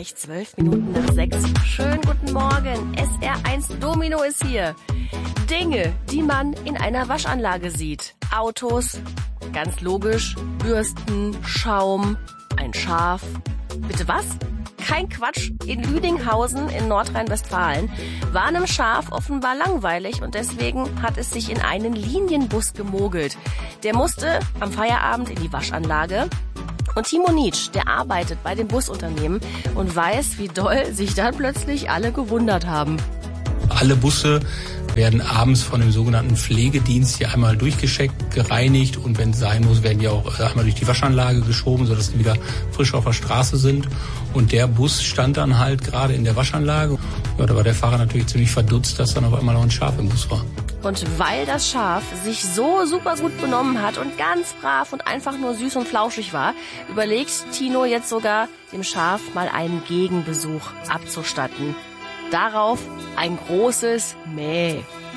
gleich 12 Minuten nach 6. Schönen guten Morgen. SR1 Domino ist hier. Dinge, die man in einer Waschanlage sieht. Autos, ganz logisch. Bürsten, Schaum, ein Schaf. Bitte was? Kein Quatsch. In Lüdinghausen in Nordrhein-Westfalen war einem Schaf offenbar langweilig und deswegen hat es sich in einen Linienbus gemogelt. Der musste am Feierabend in die Waschanlage. Und Timo Nitsch, der arbeitet bei dem Busunternehmen und weiß, wie doll sich dann plötzlich alle gewundert haben. Alle Busse werden abends von dem sogenannten Pflegedienst hier einmal durchgescheckt, gereinigt und wenn es sein muss, werden die auch einmal durch die Waschanlage geschoben, sodass die wieder frisch auf der Straße sind. Und der Bus stand dann halt gerade in der Waschanlage. Ja, da war der Fahrer natürlich ziemlich verdutzt, dass dann auf einmal noch ein Schaf im Bus war. Und weil das Schaf sich so super gut benommen hat und ganz brav und einfach nur süß und flauschig war, überlegt Tino jetzt sogar, dem Schaf mal einen Gegenbesuch abzustatten. Darauf ein großes Mäh.